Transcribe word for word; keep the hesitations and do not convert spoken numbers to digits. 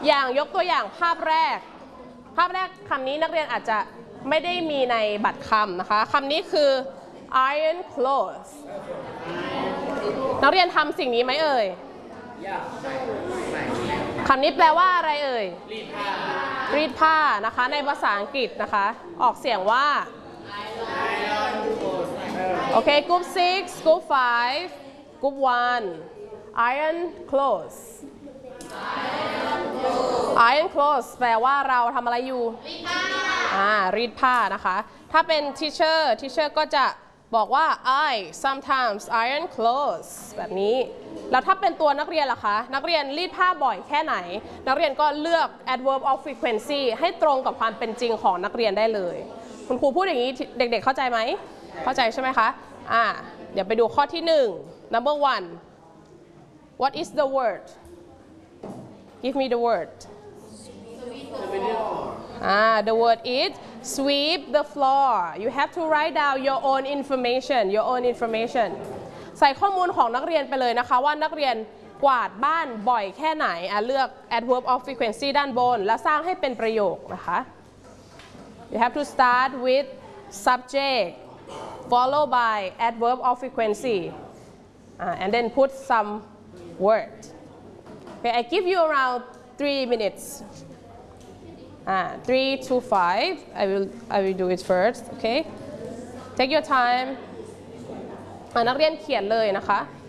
อย่างยกตัวอย่างภาพแรกภาพแรกคำนี้นักเรียนอาจจะไม่ได้มีในบัตรคำนะคะคำนี้คือ iron clothes นักเรียนทำสิ่งนี้ไหมเอ่ยคำนี้แปลว่าอะไรเอ่ยรีดผ้ารีดผ้านะคะในภาษาอังกฤษนะคะออกเสียงว่าโอเค group six group five group one iron clothes iron clothes แปลว่าเราทำอะไรอยู่รีดผ้าอ่ารีดผ้านะคะถ้าเป็น teacher teacher ก็จะบอกว่า I sometimes iron clothes แบบนี้แล้วถ้าเป็นตัวนักเรียนล่ะคะนักเรียนรีดผ้าบ่อยแค่ไหนนักเรียนก็เลือก adverb of frequency ให้ตรงกับความเป็นจริงของนักเรียนได้เลยคุณครูพูดอย่างนี้เด็กๆเข้าใจไหมเข้าใจใช่ไหมคะอ่าเดี๋ยวไปดูข้อที่หนึ่ง number one what is the word give me the word ah the word is sweep the floor you have to write down your own information your own information ใส่ข้อมูลของนักเรียนไปเลยนะคะว่านักเรียนกวาดบ้านบ่อยแค่ไหนอ่ะเลือก adverb of frequency ด้านบนแล้วสร้างให้เป็นประโยคนะคะ you have to start with subject followed by adverb of frequency uh, and then put some word okay I give you around three minutes uh, three to five I will I will do it first okay take your time นักเรียนเขียนเลยนะคะ